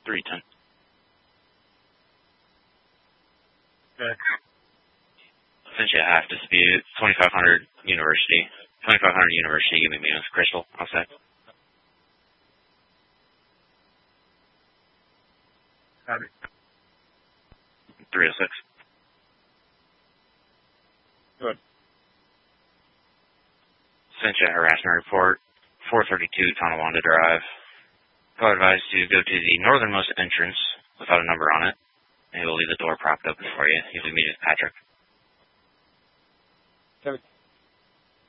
310. Okay. Essentially a half dispute. 2500 University. 2500 University, give me minus Crystal, I'll say. Copy. 306. Good. Sent you a harassment report. 432 Tonawanda Drive. Call advised to go to the northernmost entrance without a number on it. And he will leave the door propped open for you. He'll be meeting with Patrick.